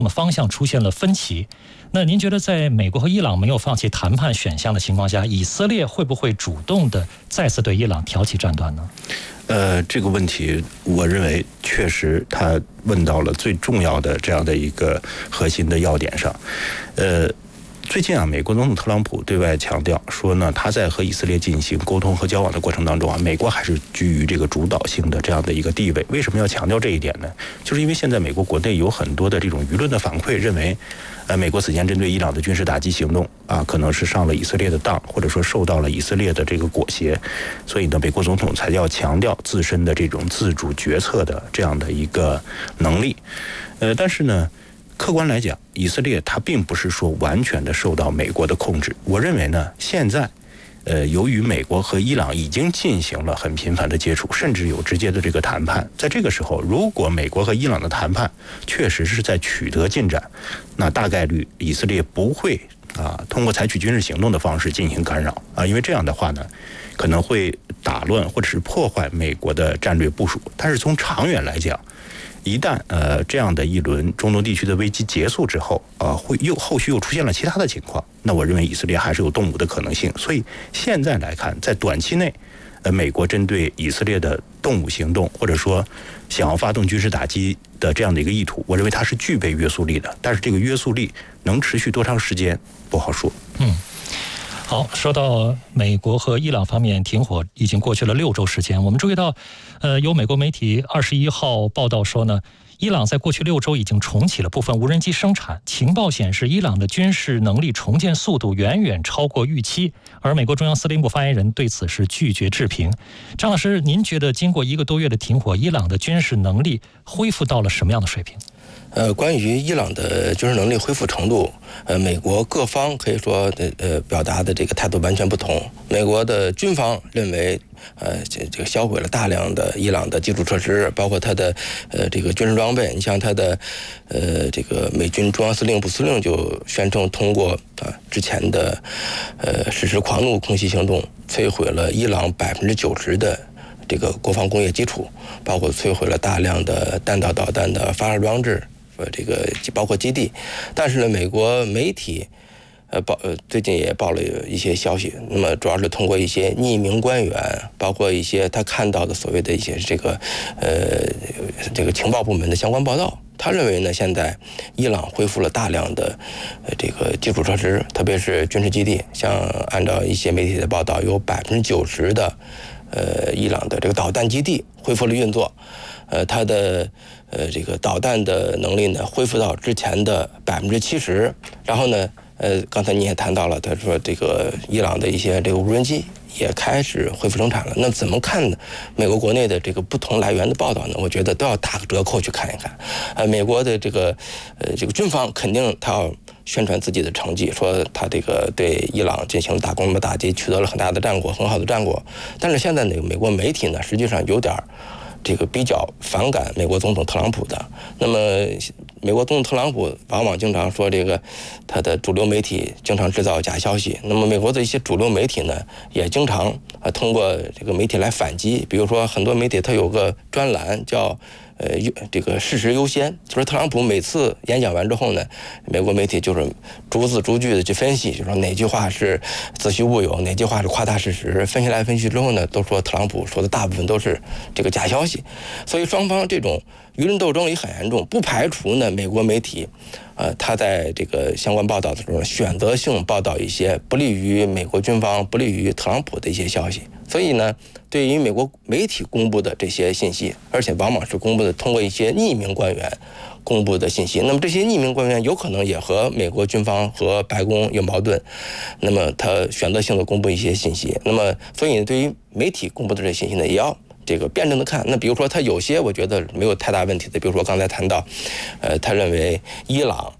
那么方向出现了分歧。那您觉得在美国和伊朗没有放弃谈判选项的情况下，以色列会不会主动的再次对伊朗挑起战端呢？ 这个问题，我认为确实他问到了最重要的这样的一个核心的要点上。最近啊，美国总统特朗普对外强调说呢，他在和以色列进行沟通和交往的过程当中啊，美国还是居于这个主导性的这样的一个地位。为什么要强调这一点呢？就是因为现在美国国内有很多的这种舆论的反馈，认为，美国此前针对伊朗的军事打击行动啊，可能是上了以色列的当，或者说受到了以色列的这个裹挟，所以呢，美国总统才要强调自身的这种自主决策的这样的一个能力。但是呢，客观来讲，以色列它并不是说完全的受到美国的控制。我认为呢，现在，由于美国和伊朗已经进行了很频繁的接触，甚至有直接的这个谈判，在这个时候，如果美国和伊朗的谈判确实是在取得进展，那大概率以色列不会通过采取军事行动的方式进行干扰因为这样的话呢，可能会打乱或者是破坏美国的战略部署。但是从长远来讲，一旦这样的一轮中东地区的危机结束之后后续又出现了其他的情况，那我认为以色列还是有动武的可能性。所以现在来看，在短期内，美国针对以色列的动武行动，或者说想要发动军事打击的这样的一个意图，我认为它是具备约束力的。但是这个约束力能持续多长时间不好说。 好，说到美国和伊朗方面停火已经过去了6周时间，我们注意到，有美国媒体21号报道说呢，伊朗在过去6周已经重启了部分无人机生产，情报显示伊朗的军事能力重建速度远远超过预期，而美国中央司令部发言人对此是拒绝置评。张老师，您觉得经过1个多月的停火，伊朗的军事能力恢复到了什么样的水平？ 关于伊朗的军事能力恢复程度，美国各方可以说表达的这个态度完全不同。美国的军方认为，这个销毁了大量的伊朗的基础设施，包括它的这个军事装备。你像它的这个美军中央司令部司令就宣称，通过之前的实施狂怒空袭行动，摧毁了伊朗90%的这个国防工业基础，包括摧毁了大量的弹道导弹的发射装置。这个包括基地。但是呢，美国媒体最近也报了一些消息，那么主要是通过一些匿名官员，包括一些他看到的所谓的一些这个情报部门的相关报道。他认为呢，现在伊朗恢复了大量的这个基础设施，特别是军事基地，像按照一些媒体的报道，有90%的伊朗的这个导弹基地恢复了运作，它的这个导弹的能力呢恢复到之前的70%，然后呢，刚才你也谈到了，他说这个伊朗的一些这个无人机也开始恢复生产了。那怎么看呢？美国国内的这个不同来源的报道呢，我觉得都要打个折扣去看一看。美国的这个军方肯定他要宣传自己的成绩，说他这个对伊朗进行大规模打击，取得了很大的战果，很好的战果。但是现在呢，美国媒体呢，实际上有点这个比较反感美国总统特朗普的。那么美国总统特朗普往往经常说这个他的主流媒体经常制造假消息，那么美国的一些主流媒体呢也经常通过这个媒体来反击。比如说很多媒体它有个专栏叫这个事实优先，就是特朗普每次演讲完之后呢，美国媒体就是逐字逐句的去分析，就说哪句话是子虚乌有，哪句话是夸大事实，分析来分析之后呢，都说特朗普说的大部分都是这个假消息。所以双方这种舆论斗争也很严重，不排除呢美国媒体他在这个相关报道的时候选择性报道一些不利于美国军方、不利于特朗普的一些消息。所以呢，对于美国媒体公布的这些信息，而且往往是公布的通过一些匿名官员公布的信息，那么这些匿名官员有可能也和美国军方和白宫有矛盾，那么他选择性的公布一些信息，那么所以对于媒体公布的这些信息呢，也要这个辩证的看。那比如说他有些我觉得没有太大问题的，比如说刚才谈到他认为伊朗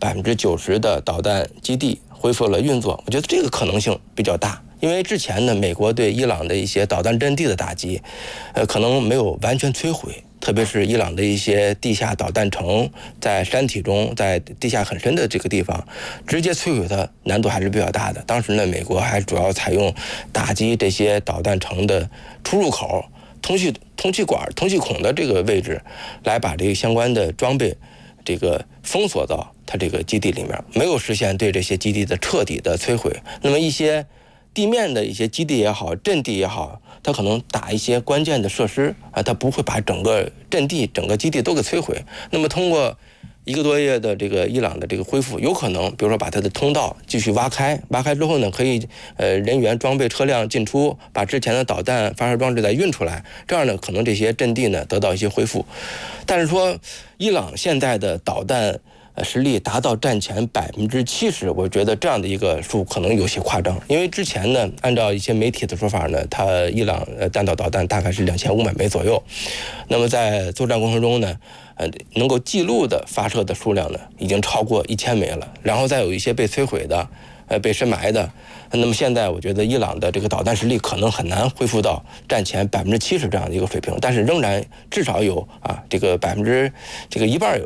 90%的导弹基地恢复了运作，我觉得这个可能性比较大。因为之前呢，美国对伊朗的一些导弹阵地的打击可能没有完全摧毁，特别是伊朗的一些地下导弹城，在山体中，在地下很深的这个地方直接摧毁它难度还是比较大的。当时呢，美国还主要采用打击这些导弹城的出入口、通气管、通气孔的这个位置，来把这个相关的装备这个封锁到它这个基地里面，没有实现对这些基地的彻底的摧毁。那么一些地面的一些基地也好，阵地也好，它可能打一些关键的设施啊，它不会把整个阵地、整个基地都给摧毁。那么通过1个多月的这个伊朗的这个恢复，有可能比如说把它的通道继续挖开之后呢，可以人员、装备、车辆进出，把之前的导弹发射装置再运出来，这样呢可能这些阵地呢得到一些恢复。但是说伊朗现在的导弹实力达到战前70%，我觉得这样的一个数可能有些夸张。因为之前呢，按照一些媒体的说法呢，伊朗弹道导弹大概是2500枚左右。那么在作战过程中呢，能够记录的发射的数量呢，已经超过1000枚了。然后再有一些被摧毁的、被深埋的。那么现在我觉得伊朗的这个导弹实力可能很难恢复到战前70%这样的一个水平，但是仍然至少有这个一半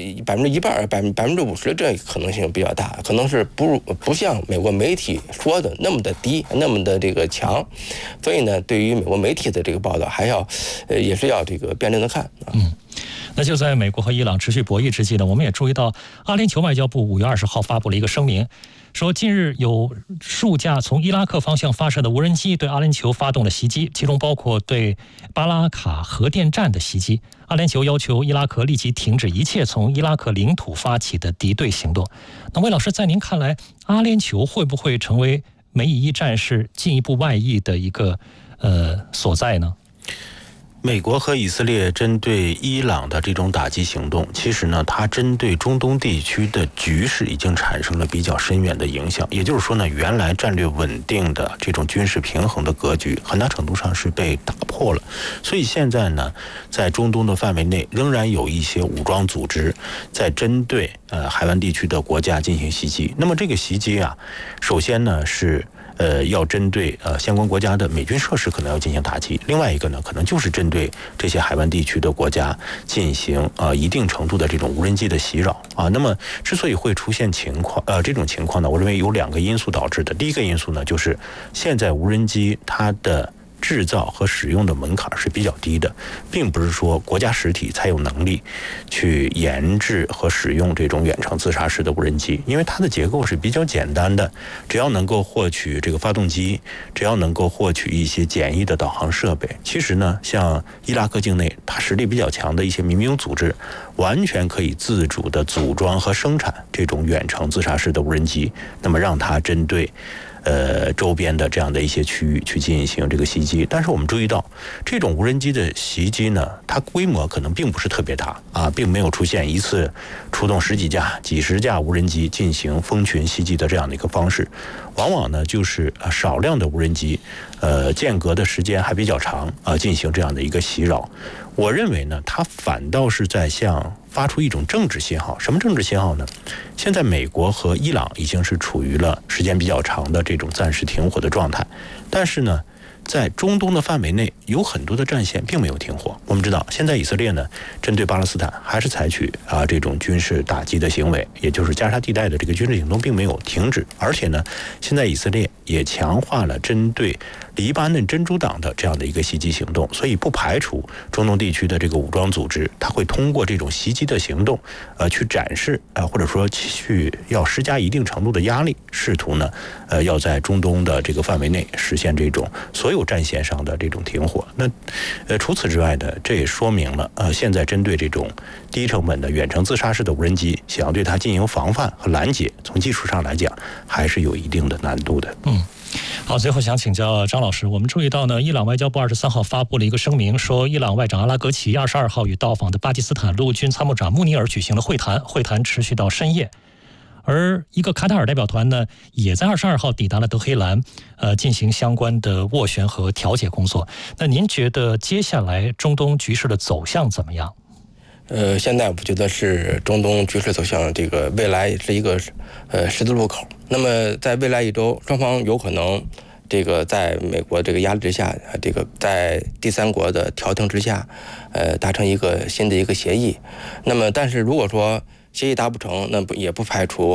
50%这可能性比较大，可能是不像美国媒体说的那么的低，那么的这个强，所以呢，对于美国媒体的这个报道，还要也是要这个辩证的看啊。 那就在美国和伊朗持续博弈之际呢，我们也注意到阿联酋外交部5月20号发布了一个声明，说近日有数架从伊拉克方向发射的无人机对阿联酋发动了袭击，其中包括对巴拉卡核电站的袭击。阿联酋要求伊拉克立即停止一切从伊拉克领土发起的敌对行动。那魏老师，在您看来，阿联酋会不会成为美以伊战事进一步外溢的一个所在呢？ 美国和以色列针对伊朗的这种打击行动，其实呢，它针对中东地区的局势已经产生了比较深远的影响。也就是说呢，原来战略稳定的这种军事平衡的格局，很大程度上是被打破了。所以现在呢，在中东的范围内，仍然有一些武装组织在针对海湾地区的国家进行袭击。那么这个袭击啊，首先呢是要针对相关国家的美军设施可能要进行打击，另外一个呢，可能就是针对这些海湾地区的国家进行一定程度的这种无人机的袭扰啊。那么之所以会出现这种情况呢，我认为有2个因素导致的。第一个因素呢，就是现在无人机它的制造和使用的门槛是比较低的，并不是说国家实体才有能力去研制和使用这种远程自杀式的无人机，因为它的结构是比较简单的，只要能够获取这个发动机，只要能够获取一些简易的导航设备，其实呢，像伊拉克境内它实力比较强的一些民兵组织，完全可以自主的组装和生产这种远程自杀式的无人机，那么让它针对周边的这样的一些区域去进行这个袭击。但是我们注意到，这种无人机的袭击呢，它规模可能并不是特别大啊，并没有出现一次出动10几架、几十架无人机进行蜂群袭击的这样的一个方式。往往呢就是少量的无人机，间隔的时间还比较长啊，进行这样的一个袭扰。我认为呢，它反倒是在向发出一种政治信号。什么政治信号呢？现在美国和伊朗已经是处于了时间比较长的这种暂时停火的状态，但是呢，在中东的范围内有很多的战线并没有停火。我们知道，现在以色列呢，针对巴勒斯坦还是采取这种军事打击的行为，也就是加沙地带的这个军事行动并没有停止，而且呢，现在以色列也强化了针对黎巴嫩真主党的这样的一个袭击行动，所以不排除中东地区的这个武装组织，它会通过这种袭击的行动，去展示或者说去要施加一定程度的压力，试图呢，要在中东的这个范围内实现这种所有战线上的这种停火。那除此之外呢，这也说明了现在针对这种低成本的远程自杀式的无人机，想要对它进行防范和拦截，从技术上来讲还是有一定的难度的。 好，最后想请教张老师，我们注意到呢，伊朗外交部23号发布了一个声明，说伊朗外长阿拉格齐22号与到访的巴基斯坦陆军参谋长穆尼尔举行了会谈，会谈持续到深夜。而一个卡塔尔代表团呢，也在22号抵达了德黑兰，进行相关的斡旋和调解工作。那您觉得接下来中东局势的走向怎么样？ 现在我觉得是中东局势走向这个未来是一个十字路口。那么在未来1周，双方有可能这个在美国这个压力之下，这个在第三国的调停之下，达成一个新的一个协议。那么但是如果说协议达不成，那也不排除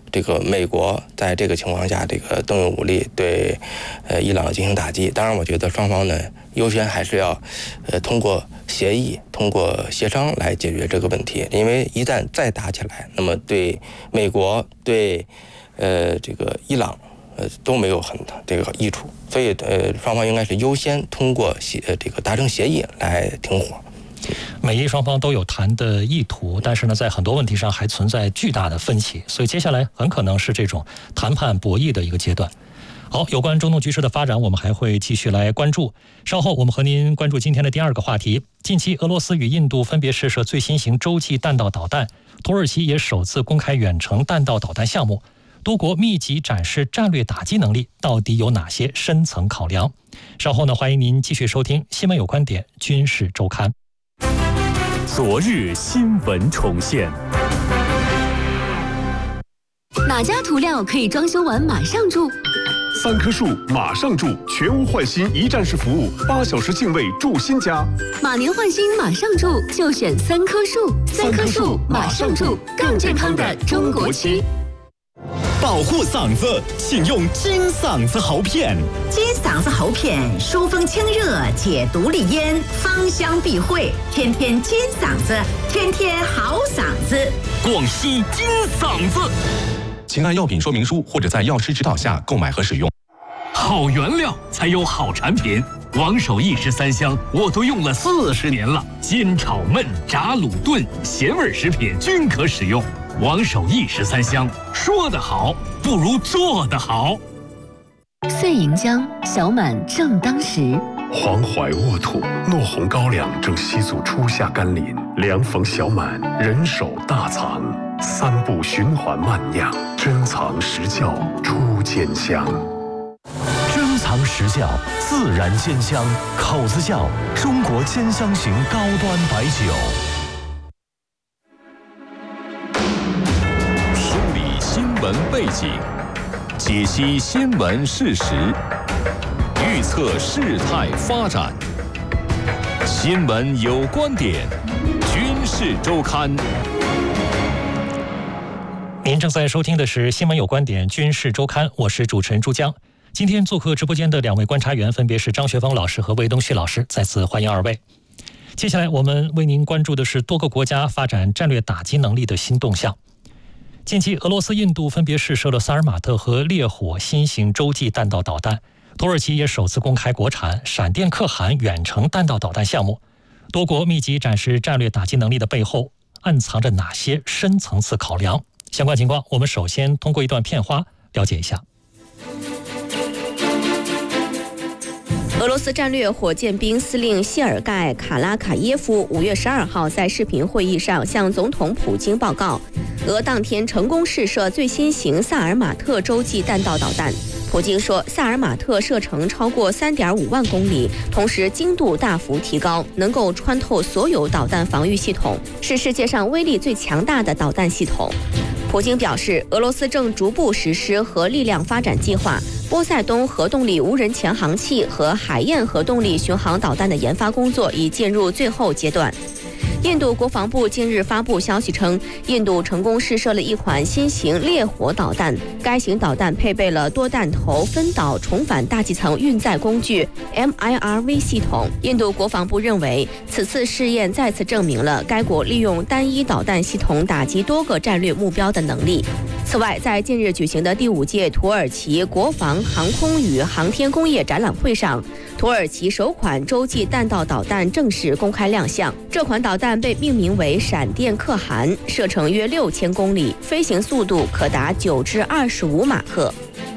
这个美国在这个情况下这个动用武力对伊朗进行打击。当然，我觉得双方呢优先还是要通过协议、通过协商来解决这个问题，因为一旦再打起来，那么对美国、对这个伊朗都没有很这个益处，所以双方应该是优先通过这个达成协议来停火。 美伊双方都有谈的意图，但是呢，在很多问题上还存在巨大的分歧，所以接下来很可能是这种谈判博弈的一个阶段。好，有关中东局势的发展，我们还会继续来关注。稍后我们和您关注今天的第二个话题。近期，俄罗斯与印度分别试射最新型洲际弹道导弹，土耳其也首次公开远程弹道导弹项目。多国密集展示战略打击能力，到底有哪些深层考量？稍后呢，欢迎您继续收听《新闻有观点·军事周刊》。 昨日新闻重现。 哪家涂料可以装修完马上住 ？3棵树马上住，全屋换新一站式服务，8小时净位住新家。 马年换新马上住，就选3棵树。3棵树马上住，更健康的中国区。 保护嗓子，请用金嗓子喉片。 金嗓子喉片疏风清热，解毒利咽，芳香避秽，天天金嗓子，天天好嗓子。 广西金嗓子， 请按药品说明书或者在药师指导下购买和使用。 好原料才有好产品。王守义食3香，我都用了40年了，煎、炒、焖、炸、卤、炖，咸味食品均可使用。王守义食3香，说得好不如做得好。 岁银江，小满正当时。 黄淮沃土，糯红高粱正西祖初夏甘霖，凉逢小满，人手大藏，3步循环慢酿，珍藏实窖出煎香。 珍藏实窖，自然煎香，口子窖，中国煎香型高端白酒。 梳理新闻背景，解析新闻事实，预测事态发展。新闻有观点，军事周刊。 您正在收听的是《新闻有观点·军事周刊》，我是主持人朱江。今天做客直播间的2位观察员分别是张学峰老师和魏东旭老师，再次欢迎2位。接下来我们为您关注的是多个国家发展战略打击能力的新动向。近期，俄罗斯、印度分别试射了萨尔马特和烈火新型洲际弹道导弹，土耳其也首次公开国产闪电可汗远程弹道导弹项目。多国密集展示战略打击能力的背后，暗藏着哪些深层次考量？相关情况，我们首先通过一段片花了解一下。 俄罗斯战略火箭兵司令谢尔盖·卡拉卡耶夫5月12号在视频会议上向总统普京报告，俄当天成功试射最新型萨尔马特洲际弹道导弹。普京说，萨尔马特射程超过3.5万公里，同时精度大幅提高，能够穿透所有导弹防御系统，是世界上威力最强大的导弹系统。普京表示，俄罗斯正逐步实施核力量发展计划，波塞冬核动力无人潜航器和海燕核动力巡航导弹的研发工作已进入最后阶段。印度国防部近日发布消息称，印度成功试射了一款新型烈火导弹，该型导弹配备了多弹头分导重返大气层运载工具 MIRV 系统。印度国防部认为，此次试验再次证明了该国利用单一导弹系统打击多个战略目标的能力。此外，在近日举行的第5届土耳其国防、航空与航天工业展览会上，土耳其首款洲际弹道导弹正式公开亮相。这款导弹被命名为闪电可汗，射程约6000公里，飞行速度可达9至25马赫。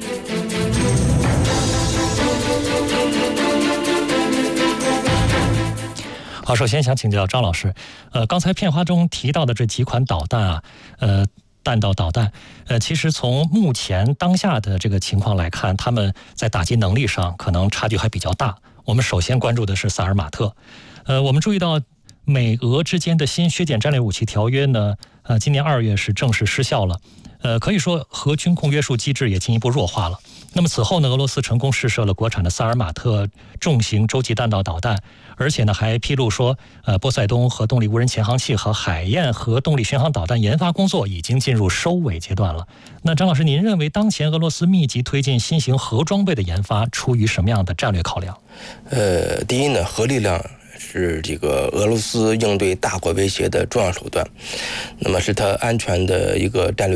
好，首先想请教张老师，刚才片花中提到的这几款导弹啊，弹道导弹，其实从目前当下的这个情况来看，他们在打击能力上可能差距还比较大。我们首先关注的是萨尔马特，我们注意到美俄之间的新削减战略武器条约呢， 今年2月是正式失效了。可以说核军控约束机制也进一步弱化了。那么此后呢，俄罗斯成功试射了国产的萨尔马特重型洲际弹道导弹，而且呢还披露说，波塞冬核动力无人潜航器和海燕核动力巡航导弹研发工作已经进入收尾阶段了。那张老师，您认为当前俄罗斯密集推进新型核装备的研发，出于什么样的战略考量？ 第一呢，核力量是这个俄罗斯应对大国威胁的重要手段，那么是它安全的一个战略